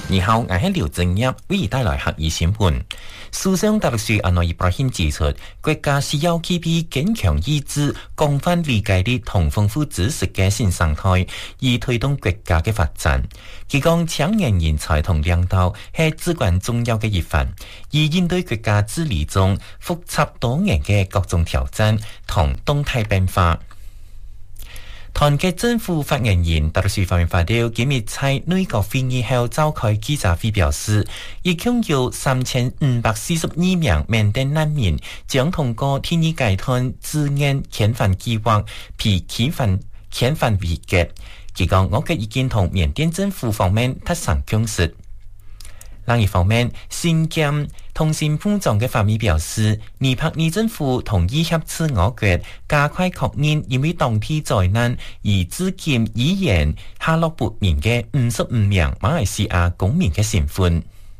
你好，我係廖正一，為你帶來客語新聞。首相達魯斯安內伊布拉欣指出，國家需要具備堅強意志、廣泛理解力同豐富知識嘅新生態，以推動國家嘅發展。佢講，青年人才同領導係至關重要嘅一環，以應對國家治理中複雜多元嘅各種挑戰同動態變化。團結政府發言人達魯斯發表今日在內閣會議後召開記者會表示，一共有3542名緬甸難民將通過天意解團自願遣返計劃被遣返回國。佢講，我國已經同緬甸政府方面達成共識。另一方面，新疆通信部長嘅發言表示，尼泊爾政府同意協助我國加快確認因為當地災難而至今依然下落不明嘅55名馬來西亞公民嘅身份。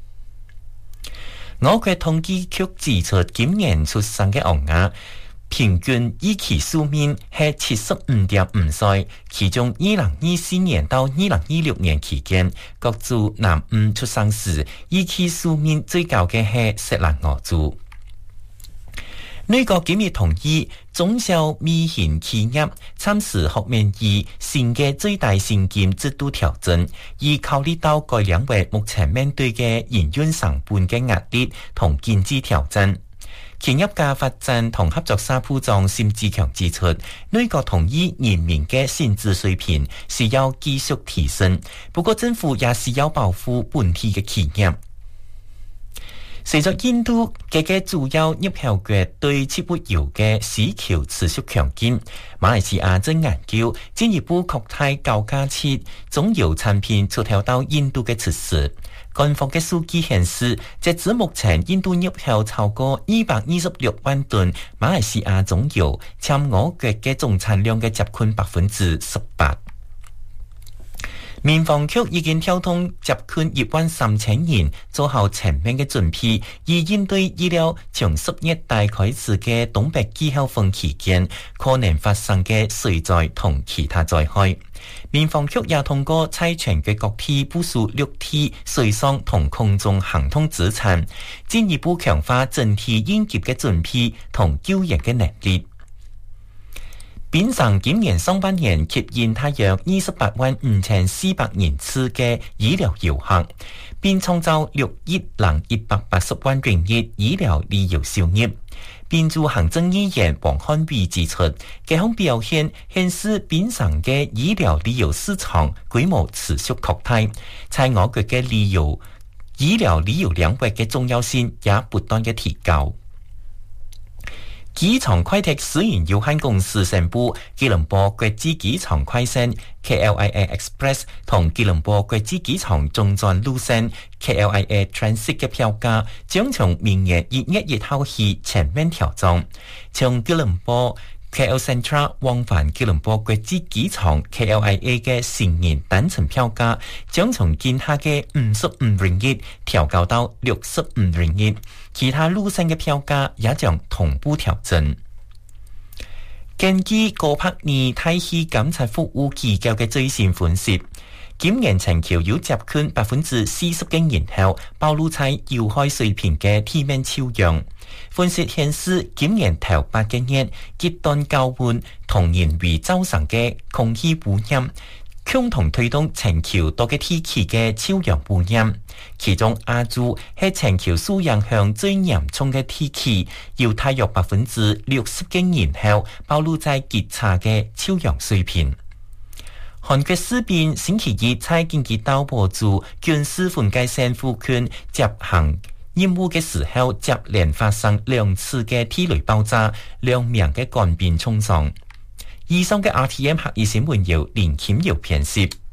我國統計局指出，今年出生嘅昂亞平均預期壽命係75.5歲，其中2024年到2026年期間，各族男嬰出生時預期壽命最高嘅係錫蘭莪族。內閣今日同意中小微型企業參試學面以新嘅最大薪金制度調整，以考慮到該兩位目前面對嘅營運成本嘅壓力同經濟挑戰。企業家發展同合作社部長沈志強指出，內閣同意人民嘅薪資水平需要繼續提升，不過政府也需要保護本地嘅企業。隨着印度幾個主要入口國對植物油嘅需求持續強勁，馬來西亞正研究進一步擴大高價值中油產品出口到印度嘅措施。官方嘅數據顯示，截至目前，印度入口超過226萬噸馬來西亞中油，佔我國嘅總產量嘅接近18%。民防局已經調動接近13000人做好全面嘅準備，以應對預料從10月大開始嘅東北季候風期間可能發生嘅水災同其他災害。民防局也通過在全國各地部署陸地、水上同空中行通資產，進一步強化整體應急嘅準備同救援嘅能力。檳城今年上半年吸引大約285400人次嘅醫療遊客，並創造6億180萬ringgit醫療旅遊收入。檳州行政議員黃漢偉指出，這項表現顯示檳城嘅醫療旅遊市場規模持續擴大，在我國嘅醫療旅遊領域嘅重要性也不斷嘅提高。機場快鐵私營有限公司宣布，吉隆坡國際機場快線 KLIA Express 同吉隆坡國際機場中轉路線 KLIA Transit 嘅票價將從明年1月1號起全面調整，從吉隆坡 KL Central 往返吉隆坡國際機場 KLIA 嘅成人單程票價將從現下嘅55 ringgit 調高到65 ringgit， 其他路線嘅票價也將同步調整。根據高柏尼大氣監測服務機構嘅最新分析，今年全球有接近40%嘅人口暴露在有害水平嘅地面臭氧。分析顯示，今年頭8個月極端高溫同人為造成嘅空氣污染，共同推動全球多個地區嘅臭氧污染。其中亞洲係全球受影響最嚴重嘅地區，有大約60%嘅人口暴露在極差嘅臭氧水平。韓國士兵星期一在京畿道博主軍事分界線附近執行任務嘅時候，接連發生2次嘅地雷爆炸，2名嘅官兵重傷。以上嘅 RTM 客語新聞由林謙瑤編輯。